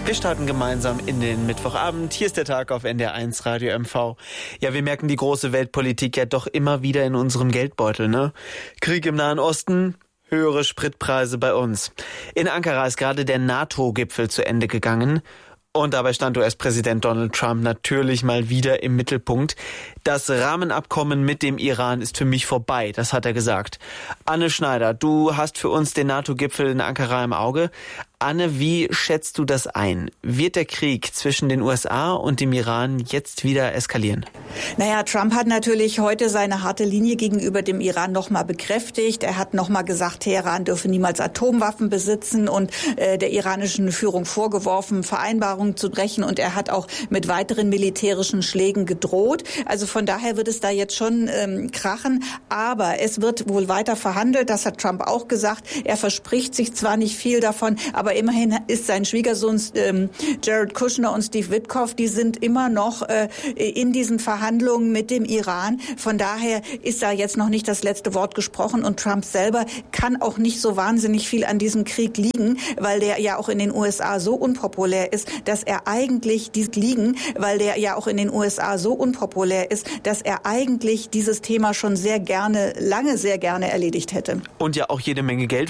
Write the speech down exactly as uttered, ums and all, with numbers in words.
Wir starten gemeinsam in den Mittwochabend. Hier ist der Tag auf N D R eins Radio M V. Ja, wir merken die große Weltpolitik ja doch immer wieder in unserem Geldbeutel, ne? Krieg im Nahen Osten, höhere Spritpreise bei uns. In Ankara ist gerade der NATO-Gipfel zu Ende gegangen. Und dabei stand U S-Präsident Donald Trump natürlich mal wieder im Mittelpunkt. Das Rahmenabkommen mit dem Iran ist für mich vorbei, das hat er gesagt. Anne Schneider, du hast für uns den NATO-Gipfel in Ankara im Auge. Anne, wie schätzt du das ein? Wird der Krieg zwischen den U S A und dem Iran jetzt wieder eskalieren? Naja, Trump hat natürlich heute seine harte Linie gegenüber dem Iran nochmal bekräftigt. Er hat nochmal gesagt, Teheran dürfe niemals Atomwaffen besitzen und äh, der iranischen Führung vorgeworfen, Vereinbarungen zu brechen. Und er hat auch mit weiteren militärischen Schlägen gedroht. Also von daher wird es da jetzt schon ähm, krachen. Aber es wird wohl weiter verhandelt. Das hat Trump auch gesagt. Er verspricht sich zwar nicht viel davon, aber immerhin ist sein Schwiegersohn ähm, Jared Kushner und Steve Witkoff, die sind immer noch äh, in diesen Verhandlungen mit dem Iran. Von daher ist da jetzt noch nicht das letzte Wort gesprochen und Trump selber kann auch nicht so wahnsinnig viel an diesem Krieg liegen, weil der ja auch in den U S A so unpopulär ist, dass er eigentlich dies liegen, weil der ja auch in den U S A so unpopulär ist, dass er eigentlich dieses Thema schon sehr gerne, lange sehr gerne erledigt hätte. Und ja auch jede Menge Geld